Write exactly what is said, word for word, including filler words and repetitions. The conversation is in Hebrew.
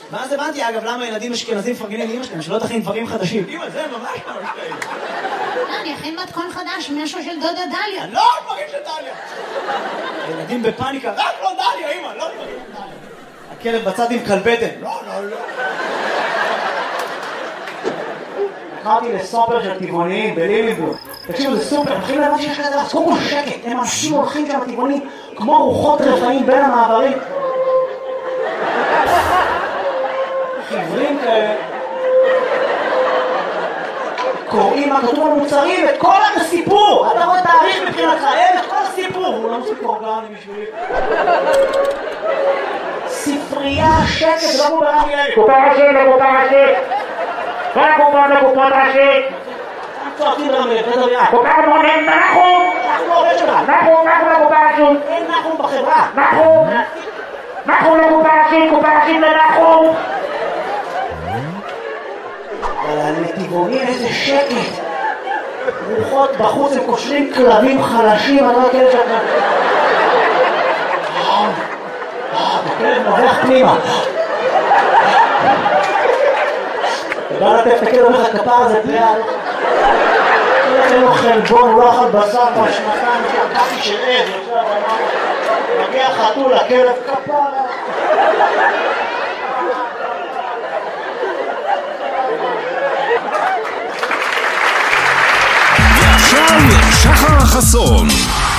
ואז הבנתי, אגב, למה ילדים אשכנזים מפרגנים לאמא שלהם, שלא תכין דברים חדשים. אמא, זה ממש ממש טעים. לא, אני אכין מתכון חדש, משהו של דודה דליה. לא, דברים של דליה. ילדים בפאניקה, רק לא דליה, אמא, לא דברים של דליה. הכלב בצד עם כלבטן. לא, לא, לא. הלכתי לסופר של טבעוניים בליליבורג. תקשיבו, זה סופר, מתחילים להבין שיש כזה, אז קודם כל שקט, הם אנשים הולכים שם טבעונים כמו רוחות רפאים בין המעברים. חברים כאלה. קוראים מה כתוב על מוצרים, את כל הסיפור. אתה רואה תאריך מבחינתך, אין את כל הסיפור. הוא לא מספיק אורגני בשבילי. ספרייה, שקט, זה לא כמו ברמי לוי. קופה ראשית, קופה ראשית. כל הקופות לקופות ראשית. צועקים רמי, בטח ביד. קופה מונים, נחום. אנחנו לא עובד שלך. נחום, נחום לקופה ראשית. אין נחום בחברה. נחום. נחום לקופה ראשית, קופה ראשית לנחום. אבל הנתיבונים איזה שקט. רוחות בחוץ, הם קושרים כלבים חלשים, אני לא הכלב שלכם. הכלב נובח פנימה. אתה בא לטף את הכלב אומר לך, כפר הזה פליאל. אין לו חלבון, הוא לא אכל בשר בשנתיים שהקפי של עז. מגיע חתול לכלב, כפר. ועכשיו שחר חסון.